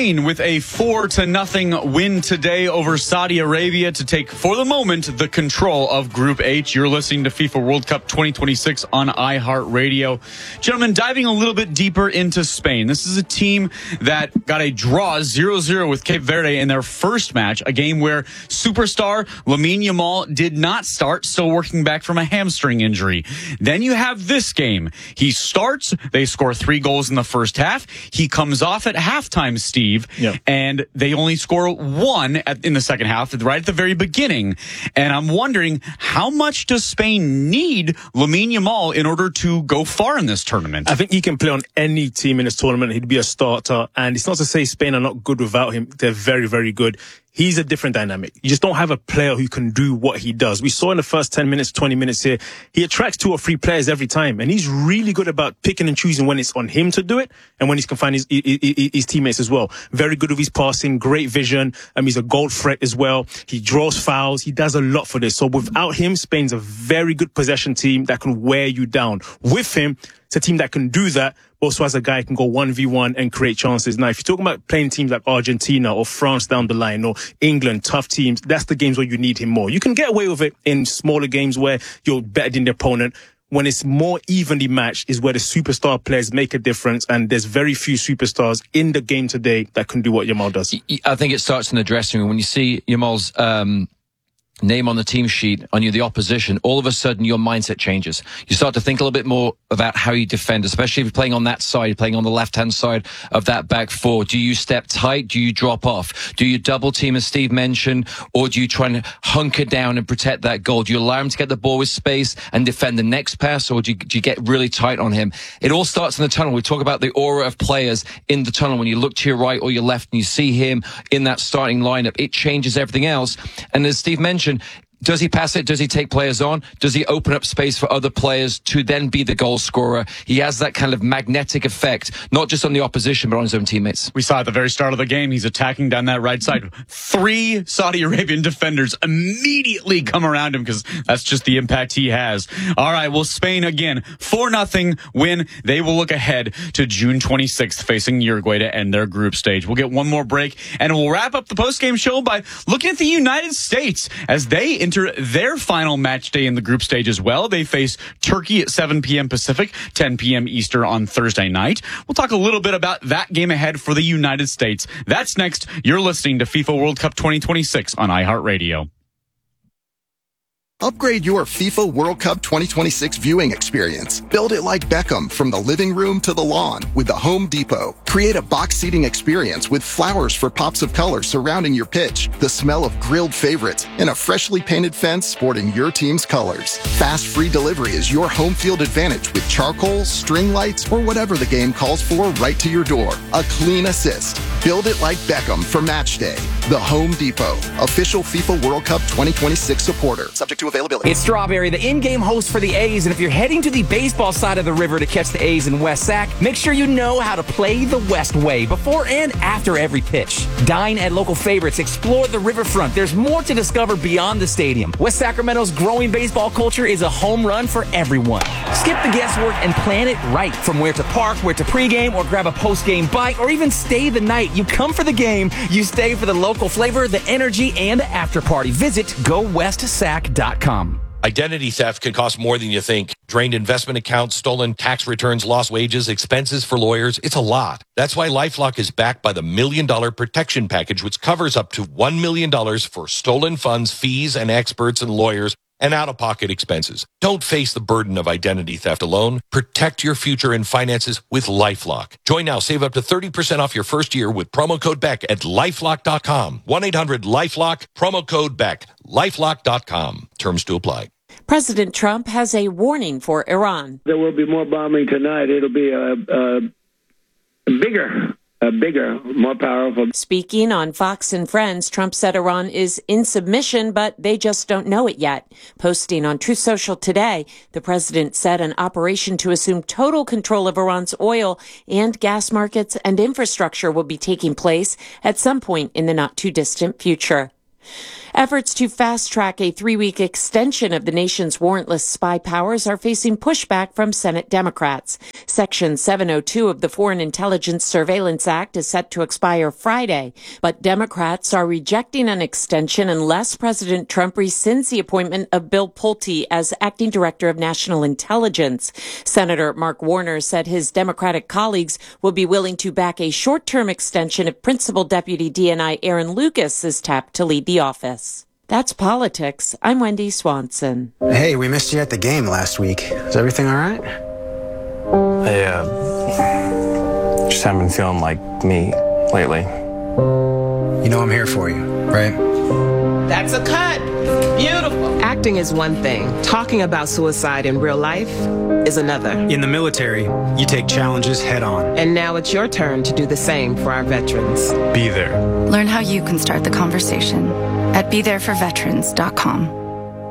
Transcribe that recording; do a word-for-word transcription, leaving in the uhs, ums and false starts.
Spain with a four to nothing win today over Saudi Arabia to take, for the moment, the control of Group H. You're listening to FIFA World Cup twenty twenty-six on iHeartRadio. Gentlemen, diving a little bit deeper into Spain. This is a team that got a draw zero zero with Cape Verde in their first match, a game where superstar Lamine Yamal did not start, still working back from a hamstring injury. Then you have this game. He starts, they score three goals in the first half. He comes off at halftime, Steve, yep. and they only score one at, in the second half, right at the very beginning. And I'm wondering, how much does Spain need Lamine Yamal in order to go far in this tournament? I think he can play on any team in this tournament. He'd be a starter. And it's not to say Spain are not good without him. They're very, very good. He's a different dynamic. You just don't have a player who can do what he does. We saw in the first ten minutes, twenty minutes here, he attracts two or three players every time. And he's really good about picking and choosing when it's on him to do it and when he can find his, his, his teammates as well. Very good with his passing, great vision. Um, he's a goal threat as well. He draws fouls. He does a lot for this. So without him, Spain's a very good possession team that can wear you down. With him, it's a team that can do that, but also as a guy can go one v one and create chances. Now, if you're talking about playing teams like Argentina or France down the line or England, tough teams, that's the games where you need him more. You can get away with it in smaller games where you're better than the opponent. When it's more evenly matched is where the superstar players make a difference, and there's very few superstars in the game today that can do what Yamal does. I think it starts in the dressing room. When you see Yamal's um name on the team sheet on you, the opposition, all of a sudden your mindset changes. You start to think a little bit more about how you defend, especially if you're playing on that side, playing on the left-hand side of that back four. Do you step tight? Do you drop off? Do you double team, as Steve mentioned, or do you try and hunker down and protect that goal? Do you allow him to get the ball with space and defend the next pass, or do you, do you get really tight on him? It all starts in the tunnel. We talk about the aura of players in the tunnel. When you look to your right or your left and you see him in that starting lineup, it changes everything else. And as Steve mentioned, does he pass it? Does he take players on? Does he open up space for other players to then be the goal scorer? He has that kind of magnetic effect, not just on the opposition, but on his own teammates. We saw at the very start of the game, he's attacking down that right side. Three Saudi Arabian defenders immediately come around him because that's just the impact he has. All right, well, Spain again, four nothing win. They will look ahead to June twenty-sixth facing Uruguay to end their group stage. We'll get one more break, and we'll wrap up the postgame show by looking at the United States as they enter their final match day in the group stage as well. They face Turkey at seven p.m. Pacific, ten p.m. Eastern on Thursday night. We'll talk a little bit about that game ahead for the United States. That's next. You're listening to FIFA World Cup twenty twenty-six on iHeartRadio. Upgrade your FIFA World Cup twenty twenty-six viewing experience. Build it like Beckham from the living room to the lawn with the Home Depot. Create a box seating experience with flowers for pops of color surrounding your pitch, the smell of grilled favorites, and a freshly painted fence sporting your team's colors. Fast free delivery is your home field advantage with charcoal, string lights, or whatever the game calls for right to your door. A clean assist. Build it like Beckham for match day. The Home Depot, official FIFA World Cup twenty twenty-six supporter. Subject to availability. It's Strawberry, the in-game host for the A's, and if you're heading to the baseball side of the river to catch the A's in West Sac, make sure you know how to play the West way before and after every pitch. Dine at local favorites, explore the riverfront. There's more to discover beyond the stadium. West Sacramento's growing baseball culture is a home run for everyone. Skip the guesswork and plan it right. From where to park, where to pregame, or grab a post-game bite, or even stay the night. You come for the game, you stay for the local flavor, the energy, and the after party. Visit go west sac dot com. Identity theft can cost more than you think. Drained investment accounts, stolen tax returns, lost wages, expenses for lawyers. It's a lot. That's why LifeLock is backed by the Million Dollar Protection Package, which covers up to one million dollars for stolen funds, fees, and experts and lawyers, and out-of-pocket expenses. Don't face the burden of identity theft alone. Protect your future and finances with LifeLock. Join now. Save up to thirty percent off your first year with promo code Beck at lifelock dot com. one eight hundred lifelock, promo code Beck. lifelock dot com. Terms to apply. President Trump has a warning for Iran. There will be more bombing tonight. It'll be a, a, a bigger, a bigger, more powerful. Speaking on Fox and Friends, Trump said Iran is in submission, but they just don't know it yet. Posting on Truth Social today, the president said an operation to assume total control of Iran's oil and gas markets and infrastructure will be taking place at some point in the not too distant future. Efforts to fast-track a three-week extension of the nation's warrantless spy powers are facing pushback from Senate Democrats. Section seven oh two of the Foreign Intelligence Surveillance Act is set to expire Friday, but Democrats are rejecting an extension unless President Trump rescinds the appointment of Bill Pulte as acting director of national intelligence. Senator Mark Warner said his Democratic colleagues will be willing to back a short-term extension if Principal Deputy D N I Aaron Lucas is tapped to lead the office. That's politics. I'm Wendy Swanson. Hey, we missed you at the game last week. Is everything all right? I, uh, just haven't been feeling like me lately. You know I'm here for you, right? That's a cut. Beautiful. Acting is one thing. Talking about suicide in real life is another. In the military, you take challenges head on. And now it's your turn to do the same for our veterans. Be there. Learn how you can start the conversation at be there for veterans dot com.